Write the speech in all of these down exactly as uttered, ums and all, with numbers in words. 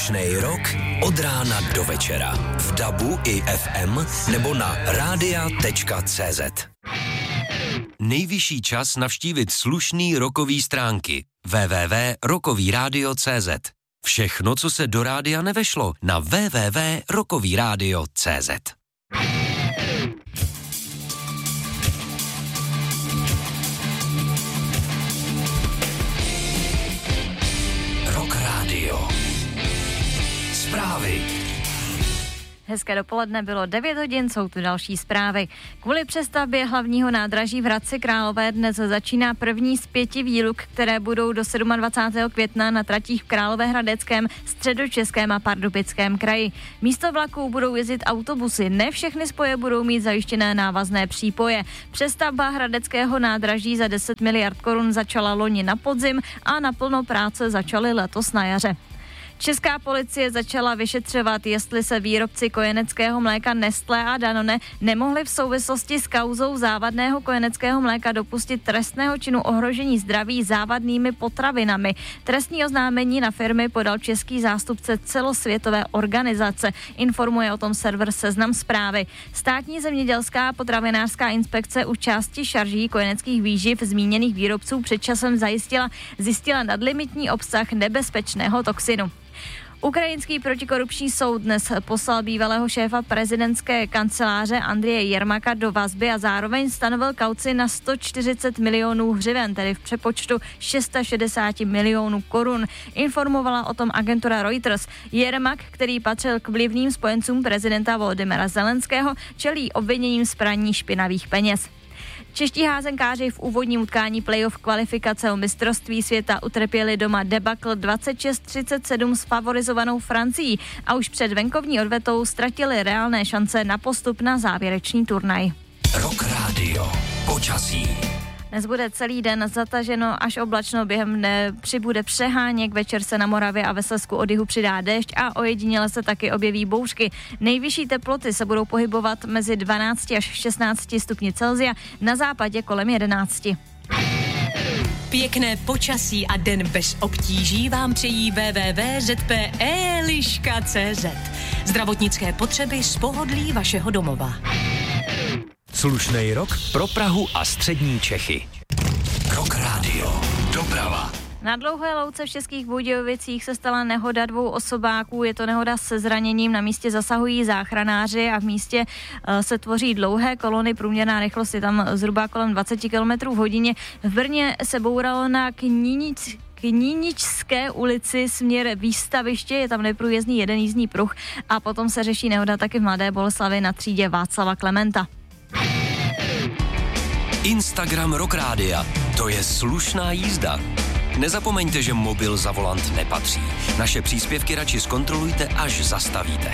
Slušnej rok od rána do večera. V dabu i ef em nebo na rádia tečka cé zet. Nejvyšší čas navštívit slušný rokový stránky. w w w tečka rokový rádio tečka cé zet. Všechno, co se do rádia nevešlo, na w w w tečka rokový rádio tečka cé zet. Rock Radio. Zprávy. Hezké dopoledne, bylo devět hodin, jsou tu další zprávy. Kvůli přestavbě hlavního nádraží v Hradci Králové dnes začíná první z pěti výluk, které budou do dvacátého sedmého května na tratích v Královéhradeckém, Středočeském a Pardubickém kraji. Místo vlaků budou jezdit autobusy, ne všechny spoje budou mít zajištěné návazné přípoje. Přestavba hradeckého nádraží za deset miliard korun začala loni na podzim a naplno práce začaly letos na jaře. Česká policie začala vyšetřovat, jestli se výrobci kojeneckého mléka Nestlé a Danone nemohli v souvislosti s kauzou závadného kojeneckého mléka dopustit trestného činu ohrožení zdraví závadnými potravinami. Trestní oznámení na firmy podal český zástupce celosvětové organizace. Informuje o tom server Seznam Zprávy. Státní zemědělská a potravinářská inspekce u části šarží kojeneckých výživ zmíněných výrobců před časem zajistila, zjistila nadlimitní obsah nebezpečného toxinu. Ukrajinský protikorupční soud dnes poslal bývalého šéfa prezidentské kanceláře Andreje Jermaka do vazby a zároveň stanovil kauci na sto čtyřicet milionů hřiven, tedy v přepočtu šest set šedesát milionů korun. Informovala o tom agentura Reuters. Jermak, který patřil k vlivným spojencům prezidenta Volodymyra Zelenského, čelí obviněním z praní špinavých peněz. Čeští házenkáři v úvodním utkání playoff kvalifikace o mistrovství světa utrpěli doma debakl dvacet šest třicet sedm s favorizovanou Francií a už před venkovní odvetou ztratili reálné šance na postup na závěrečný turnaj. Rock Radio. Počasí. Dnes bude celý den zataženo až oblačno, během dne přibude přeháněk, večer se na Moravě a ve Slezsku od jihu přidá déšť a ojediněle se taky objeví bouřky. Nejvyšší teploty se budou pohybovat mezi dvanácti až šestnácti stupni Celsia, na západě kolem jedenácti. Pěkné počasí a den bez obtíží vám přejí w w w tečka z p eliška tečka cé zet. Zdravotnické potřeby z pohodlí vašeho domova. Slušnej rok pro Prahu a střední Čechy. Rock Radio. Doprava. Na Dlouhé louce v Českých Budějovicích se stala nehoda dvou osobáků. Je to nehoda se zraněním, na místě zasahují záchranáři a v místě uh, se tvoří dlouhé kolony. Průměrná rychlost je tam zhruba kolem dvacet kilometrů v hodině. V Brně se bouralo na Knínic Kníničské ulici směr výstaviště, je tam neprůjezdný jeden jízdní pruh a potom se řeší nehoda taky v Mladé Boleslavi na třídě Václava Klementa. Instagram Rock Rádia. To je slušná jízda. Nezapomeňte, že mobil za volant nepatří. Naše příspěvky radši zkontrolujte, až zastavíte.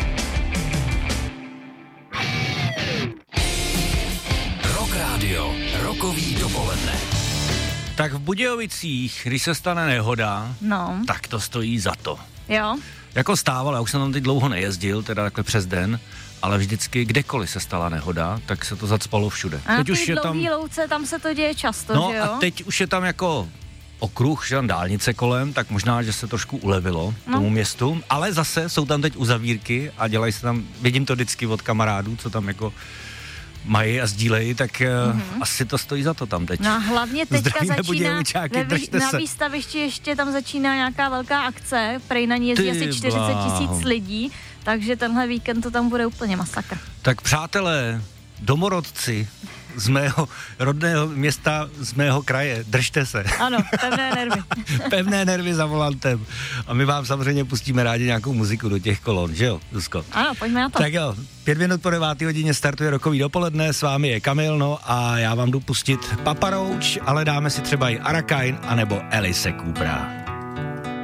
Rock Radio. Rokový dopoledne. Tak v Budějovicích, když se stane nehoda, no. tak to stojí za to. Jo. Jako stával, já už jsem tam teď dlouho nejezdil, teda takhle přes den, ale vždycky, kdekoliv se stala nehoda, tak se to zacpalo všude. A teď na už je tam louce, tam se to děje často, no že jo? a teď už je tam jako okruh, že tam dálnice kolem, tak možná, že se trošku ulevilo no. tomu městu, ale zase jsou tam teď uzavírky a dělají se tam, vidím to vždycky od kamarádů, co tam jako mají a sdílejí, tak mm-hmm. asi to stojí za to tam teď. No a hlavně teďka Zdravíme začíná ve, na výstavišti ještě tam začíná nějaká velká akce, prej na ní jezdí Ty asi čtyřicet tisíc lidí, takže tenhle víkend to tam bude úplně masakr. Tak přátelé, domorodci z mého rodného města, z mého kraje, držte se. Ano, pevné nervy. Pevné nervy za volantem. A my vám samozřejmě pustíme rádi nějakou muziku do těch kolon, že jo, Zuzko? Ano, pojďme na to. Tak jo, pět minut po deváté hodině startuje rokový dopoledne, s vámi je Kamil, no a já vám jdu pustit Papa Roach, ale dáme si třeba i Arakain anebo Alice Coopera.